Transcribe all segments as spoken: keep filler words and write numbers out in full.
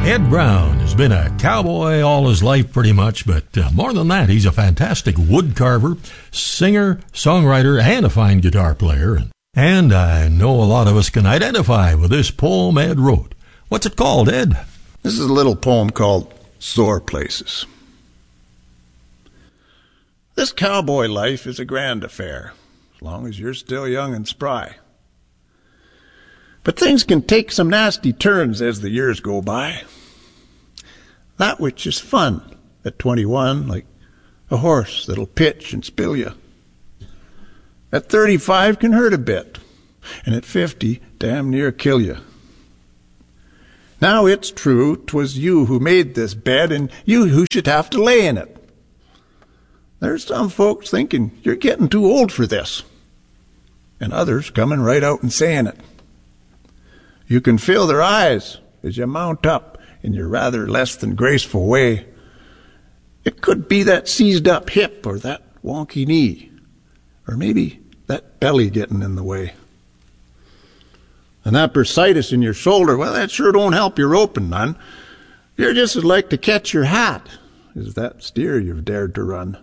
Ed Brown has been a cowboy all his life pretty much, but uh, more than that, he's a fantastic wood carver, singer, songwriter, and a fine guitar player. And I know a lot of us can identify with this poem Ed wrote. What's it called, Ed? This is a little poem called Sore Places. This cowboy life is a grand affair, as long as you're still young and spry. But things can take some nasty turns as the years go by. That which is fun at twenty-one, like a horse that'll pitch and spill you, at thirty-five can hurt a bit, and at fifty damn near kill you. Now it's true 'twas you who made this bed, and you who should have to lay in it. There's some folks thinking you're getting too old for this, and others coming right out and saying it. You can feel their eyes as you mount up in your rather less than graceful way. It could be that seized up hip or that wonky knee, or maybe that belly getting in the way. And that bursitis in your shoulder, well, that sure don't help your roping none. You're just as like to catch your hat as that steer you've dared to run.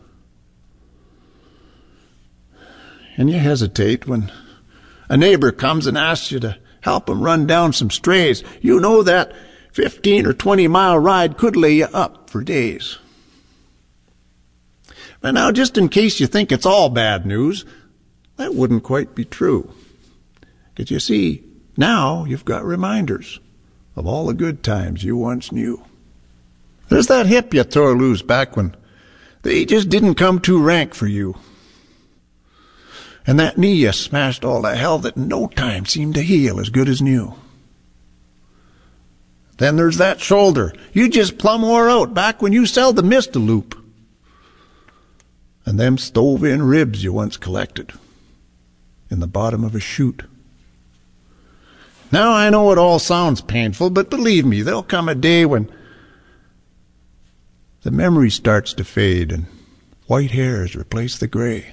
And you hesitate when a neighbor comes and asks you to help him run down some strays. You know that fifteen or twenty mile ride could lay you up for days. But now, just in case you think it's all bad news, that wouldn't quite be true. Because you see, now you've got reminders of all the good times you once knew. There's that hip you tore loose back when they just didn't come too rank for you. And that knee you smashed all to hell that in no time seemed to heal as good as new. Then there's that shoulder you just plumb wore out back when you seldom missed a loop. And them stove-in ribs you once collected in the bottom of a chute. Now I know it all sounds painful, but believe me, there'll come a day when the memory starts to fade and white hairs replace the gray.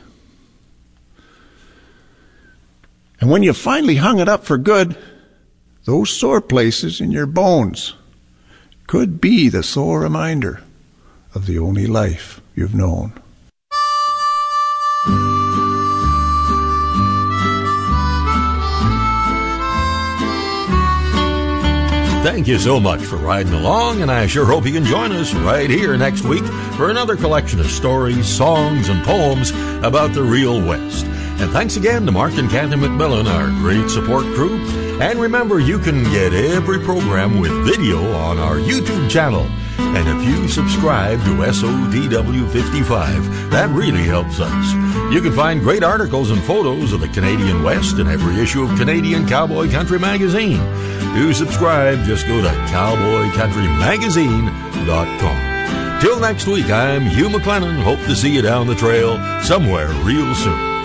And when you finally hung it up for good, those sore places in your bones could be the sore reminder of the only life you've known. Thank you so much for riding along, and I sure hope you can join us right here next week for another collection of stories, songs, and poems about the real West. And thanks again to Mark and Kathy McMillan, our great support crew. And remember, you can get every program with video on our YouTube channel. And if you subscribe to S O T W fifty-five, that really helps us. You can find great articles and photos of the Canadian West in every issue of Canadian Cowboy Country Magazine. To subscribe, just go to cowboy country magazine dot com. Till next week, I'm Hugh McLennan. Hope to see you down the trail somewhere real soon.